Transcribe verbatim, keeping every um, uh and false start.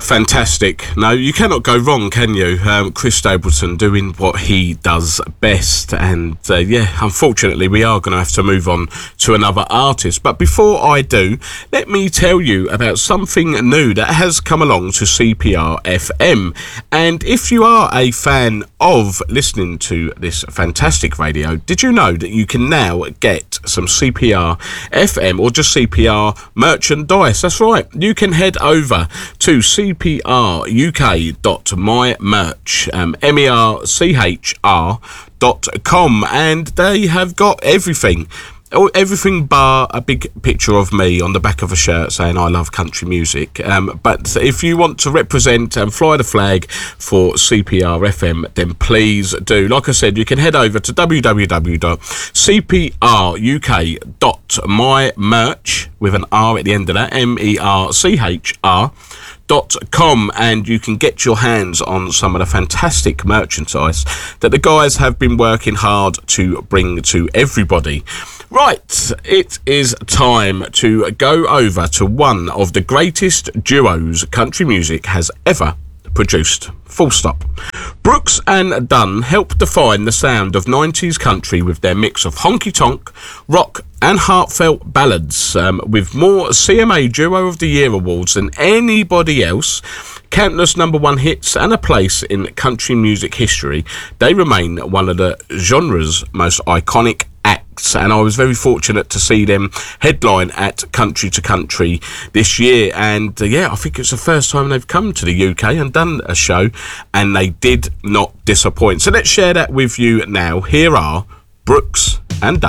Fantastic. No, you cannot go wrong, can you? Um, Chris Stapleton doing what he does best. And uh, yeah, unfortunately, we are going to have to move on to another artist. But before I do, let me tell you about something new that has come along to C P R F M. And if you are a fan of listening to this fantastic radio, did you know that you can now get some C P R F M or just C P R merchandise? That's right. You can head over to C P R U K dot my merch, um, M E R C H R dot com, and they have got everything. Oh, everything bar a big picture of me on the back of a shirt saying I love country music. Um, but if you want to represent and fly the flag for C P R F M, then please do. Like I said, you can head over to w w w dot c p r u k dot my merch with an R at the end of that, M E R C H R dot com, and you can get your hands on some of the fantastic merchandise that the guys have been working hard to bring to everybody. Right, it is time to go over to one of the greatest duos country music has ever produced. Full stop. Brooks and Dunn helped define the sound of nineties country with their mix of honky-tonk, rock and heartfelt ballads. Um, with more C M A Duo of the Year awards than anybody else, countless number one hits and a place in country music history, they remain one of the genre's most iconic acts, and I was very fortunate to see them headline at Country to Country this year. And uh, yeah, I think it's the first time they've come to the U K and done a show, and they did not disappoint. So let's share that with you now. Here are Brooks and Dunn.